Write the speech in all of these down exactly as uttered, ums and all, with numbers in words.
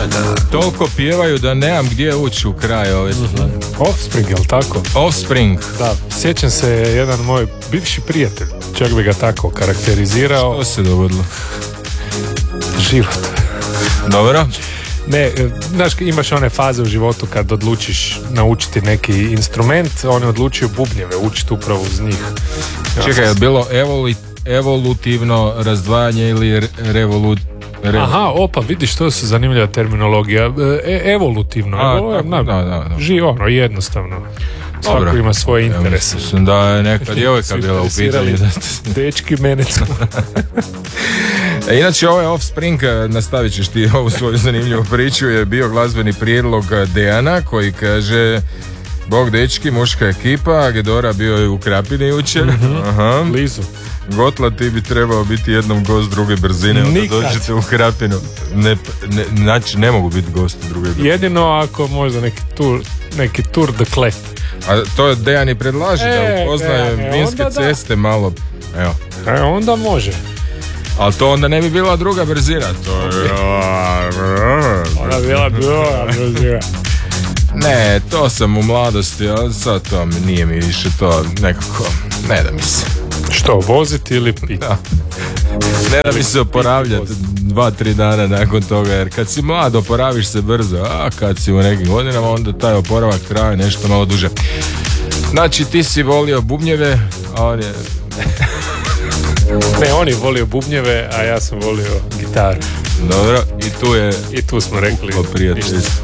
Toliko pjevaju da nemam gdje ući u kraj ove stvari. Mm-hmm. Offspring, jel tako? Offspring. Da, sjećam se, jedan moj bivši prijatelj, čak bi ga tako karakterizirao. Što se dogodilo? Život. Dobro. Ne, znaš, imaš one faze u životu kad odlučiš naučiti neki instrument, oni odlučuju bubnjeve učiti upravo uz njih. Čekaj, je bilo evolu, evolutivno razdvajanje ili re, revolut... Re... Aha, opa, vidiš, to su zanimljiva terminologija. E, evolutivno. A, ovo je, tako, na, da, da, da. Ži, ono, jednostavno. Svako Dobro. ima svoje interese. Ja mislim da je neka djevojka bila u pitanju. Dečki, mene su. E, inače, ovaj Offspring, nastavit ćeš ti ovu svoju zanimljivu priču, je bio glazbeni prijedlog Dejana koji kaže: Bog dečki, muška ekipa, Gedora bio je u Krapini jučer. Mm-hmm. Aha. Blizu. Gotla, ti bi trebao biti jednom gost druge brzine, onda dođete u Krapinu. Ne, ne, znači, ne mogu biti gost druge brzine. Jedino ako možda neki tur, neki tur de Klet. A to Dejan i predlaže, e, da upoznaje e, vinske ceste malo. Evo. E, onda može. Ali to onda ne bi bila druga brzina. To je... Ona bila bila brzina. Ne, to sam u mladosti, ali sad to mi nije mi više to nekako, ne da mi se. Što, voziti ili piti? Da. Ne da mi se oporavljati dva, tri dana nakon toga, jer kad si mlad oporaviš se brzo, a kad si u nekim godinama onda taj oporavak traje nešto malo duže. Znači ti si volio bubnjeve, a on je... Ne, on je volio bubnjeve, a ja sam volio gitaru. Dobro, i tu je... I tu smo rekli prijateljstvo.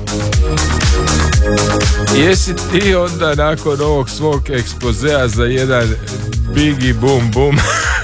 Jesi ti onda nakon ovog svog ekspozea za jedan Biggie Boom Boom